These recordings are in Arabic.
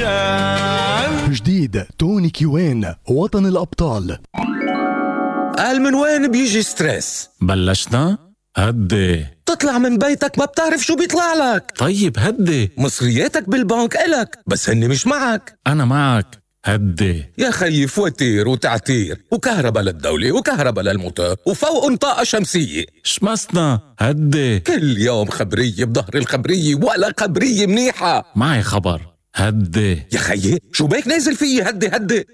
مجان. جديد توني كيوان وطن الأبطال. قال من وين بيجي ستريس؟ بلشنا؟ هدي. تطلع من بيتك ما بتعرف شو بيطلع لك. طيب هدي. مصرياتك بالبنك إلك بس هني مش معك. أنا معك. هدي. يا خيي فواتير وتعتير وكهرباء للدولة وكهرباء للموتور وفوق طاقة شمسية. شمسنا. هدي. كل يوم خبرية بظهر الخبرية ولا خبرية منيحة. معي خبر. هدي. يا خيي شو بيك نازل فيي؟ هدي هدي.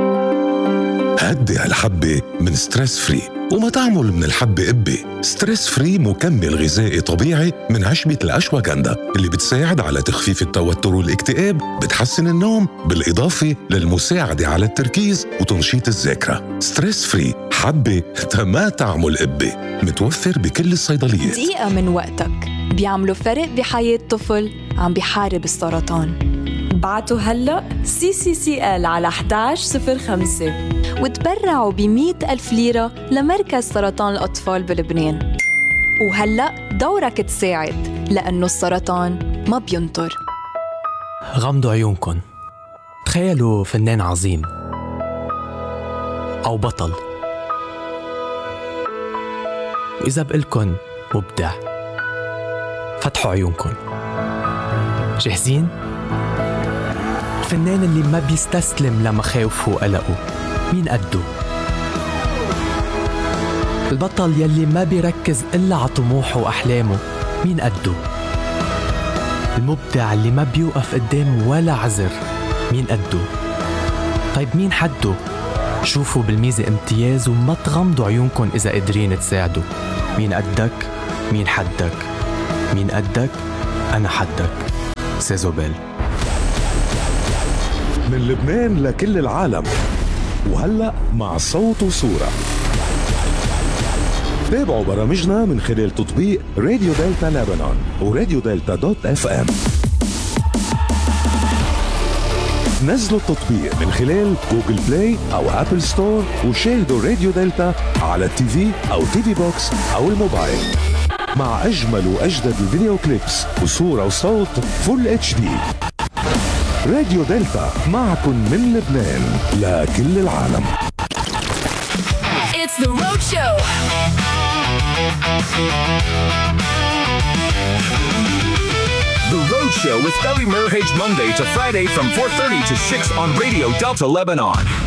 هدي الحبة من ستريس فري. وما تعمل من الحبة قبة. ستريس فري مكمل غذائي طبيعي من عشبة الأشواغندا اللي بتساعد على تخفيف التوتر والاكتئاب، بتحسن النوم، بالإضافة للمساعدة على التركيز وتنشيط الذاكرة. ستريس فري حبة ما تعمل قبة، متوفر بكل الصيدليات. دقيقة من وقتك بيعملوا فرق بحياة طفل عم بيحارب السرطان. بعتوا هلأ CCCL على 1105 وتبرعوا ب100,000 ليرة لمركز سرطان الأطفال بلبنان. وهلأ دورك تساعد لأنه السرطان ما بينطر. غمضوا عيونكن. تخيلوا فنان عظيم أو بطل، وإذا بقلكن مبدع. فتحوا عيونكن. جاهزين؟ الفنان اللي ما بيستسلم لمخاوفه وقلقه، مين قده؟ البطل يلي ما بيركز إلا على طموحه وأحلامه، مين قده؟ المبدع اللي ما بيوقف قدام ولا عذر، مين قده؟ طيب مين حده؟ شوفوا بالميزة امتياز وما تغمضوا عيونكن إذا قادرين تساعدوا. مين قدك؟ مين حدك؟ مين قدك؟ أنا حدك. سيزوبيل. من لبنان لكل العالم، وهلأ مع صوت وصورة. تابعوا برامجنا من خلال تطبيق راديو دلتا لبنان وراديو دلتا .fm. نزلوا التطبيق من خلال جوجل بلاي أو أبل ستور وشاهدوا راديو دلتا على التي في أو تي في بوكس أو الموبايل مع أجمل وأجدد الفيديو كليبس وصورة وصوت فول HD. راديو دلتا معكم من لبنان لكل العالم. It's the Road Show. The Road Show with Ellie Merhage Monday to Friday from 4:30 to 6 on Radio Delta Lebanon.